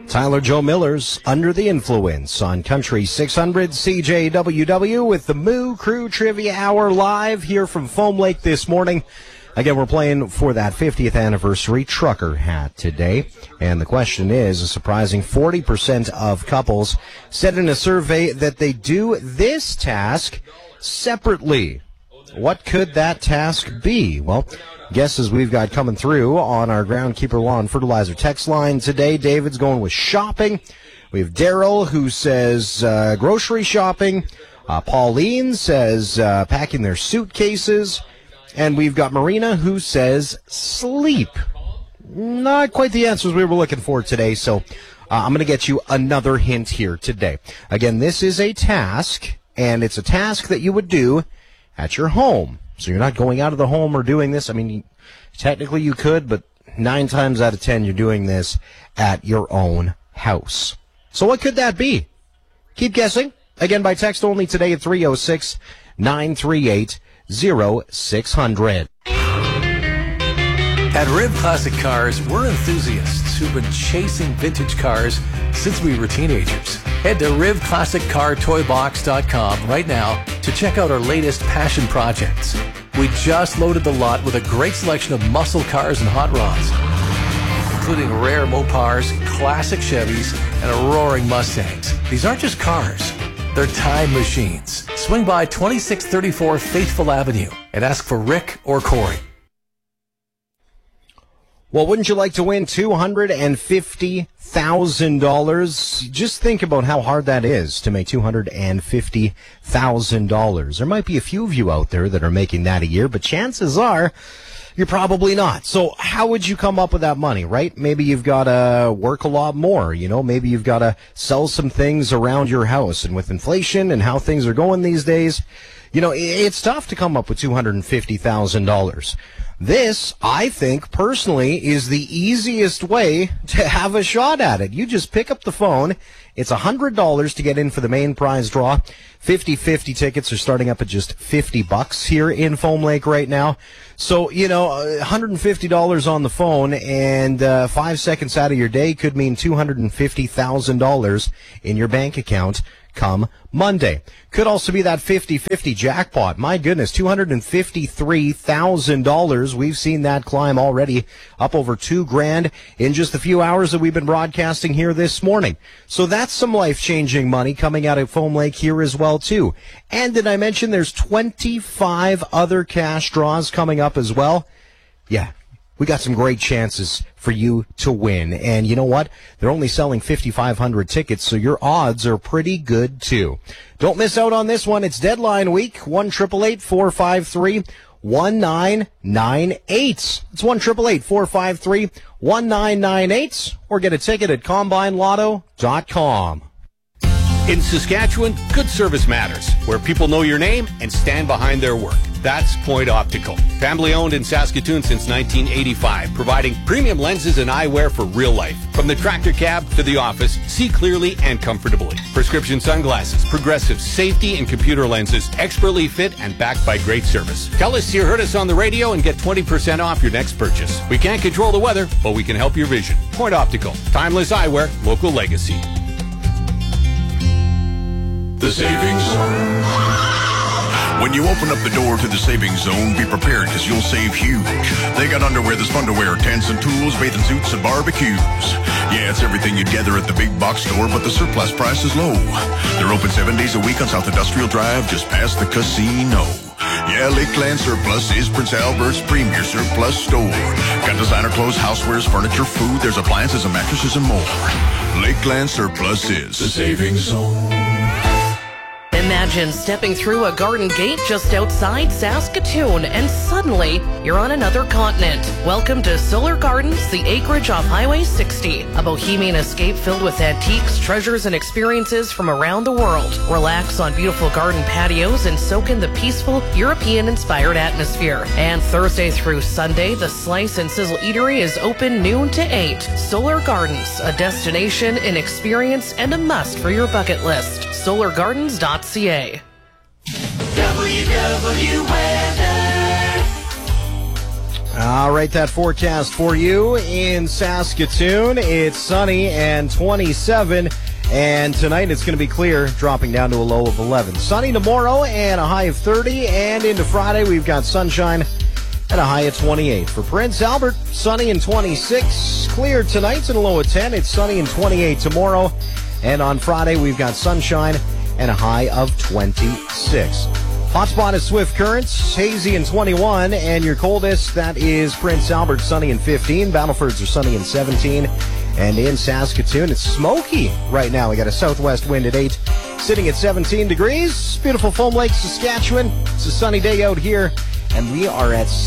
Tyler Joe Miller's Under the Influence on Country 600 CJWW with the Moo Crew Trivia Hour live here from Foam Lake this morning. Again, we're playing for that 50th anniversary trucker hat today. And the question is, a surprising 40% of couples said in a survey that they do this task separately. What could that task be? Well, guesses we've got coming through on our Groundkeeper Lawn Fertilizer text line today. David's going with shopping. We have Daryl who says grocery shopping. Pauline says packing their suitcases. And we've got Marina who says sleep. Not quite the answers we were looking for today, so I'm going to get you another hint here today. Again, this is a task, and it's a task that you would do at your home. So you're not going out of the home or doing this. I mean, technically you could, but 9 times out of 10 you're doing this at your own house. So what could that be? Keep guessing. Again, by text only today at 306-938-0600. At Riv Classic Cars, we're enthusiasts who've been chasing vintage cars since we were teenagers. Head to RivClassicCarToyBox.com right now to check out our latest passion projects. We just loaded the lot with a great selection of muscle cars and hot rods, including rare Mopars, classic Chevys, and roaring Mustangs. These aren't just cars. They're time machines. Swing by 2634 Faithful Avenue and ask for Rick or Corey. Well, wouldn't you like to win $250,000? Just think about how hard that is to make $250,000. There might be a few of you out there that are making that a year, but chances are you're probably not. So how would you come up with that money, right? Maybe you've got to work a lot more, maybe you've got to sell some things around your house. And with inflation and how things are going these days, it's tough to come up with $250,000. This, I think, personally, is the easiest way to have a shot at it. You just pick up the phone. It's $100 to get in for the main prize draw. 50-50 tickets are starting up at just $50 here in Foam Lake right now. So, $150 on the phone and 5 seconds out of your day could mean $250,000 in your bank account come Monday. Could also be that 50-50 jackpot. My goodness, $253,000. We've seen that climb already up over $2,000 in just a few hours that we've been broadcasting here this morning. So that's some life-changing money coming out of Foam Lake here as well, too. And did I mention there's 25 other cash draws coming up as well? Yeah. We got some great chances for you to win. And you know what? They're only selling 5,500 tickets, so your odds are pretty good, too. Don't miss out on this one. It's deadline week. 1-888-453-1998. It's 1-888-453-1998. Or get a ticket at CombineLotto.com. In Saskatchewan, good service matters, where people know your name and stand behind their work. That's Point Optical. Family owned in Saskatoon since 1985, providing premium lenses and eyewear for real life. From the tractor cab to the office, see clearly and comfortably. Prescription sunglasses, progressive safety and computer lenses, expertly fit and backed by great service. Tell us you heard us on the radio and get 20% off your next purchase. We can't control the weather, but we can help your vision. Point Optical. Timeless eyewear, local legacy. The Savings Zone. When you open up the door to the Savings Zone, be prepared because you'll save huge. They got underwear that's fun to wear, tents and tools, bathing suits and barbecues. Yeah, it's everything you'd gather at the big box store, but the surplus price is low. They're open 7 days a week on South Industrial Drive, just past the casino. Yeah, Lakeland Surplus is Prince Albert's premier surplus store. Got designer clothes, housewares, furniture, food, there's appliances and mattresses and more. Lakeland Surplus is the Savings Zone. Imagine stepping through a garden gate just outside Saskatoon and suddenly you're on another continent. Welcome to Solar Gardens, the acreage off Highway 60. A bohemian escape filled with antiques, treasures, and experiences from around the world. Relax on beautiful garden patios and soak in the peaceful, European-inspired atmosphere. And Thursday through Sunday, the Slice and Sizzle Eatery is open noon to 8. Solar Gardens, a destination, an experience, and a must for your bucket list. SolarGardens.ca. WW Weather. I'll rate that forecast for you in Saskatoon. It's sunny and 27. And tonight it's going to be clear, dropping down to a low of 11. Sunny tomorrow and a high of 30. And into Friday, we've got sunshine and a high of 28. For Prince Albert, sunny and 26. Clear tonight and a low of 10. It's sunny and 28 tomorrow. And on Friday, we've got sunshine and a high of 26. Hotspot is Swift Currents, hazy and 21. And your coldest, that is Prince Albert, sunny and 15. Battlefords are sunny and 17. And in Saskatoon, it's smoky right now. We got a southwest wind at 8, sitting at 17 degrees. Beautiful Foam Lake, Saskatchewan. It's a sunny day out here, and we are at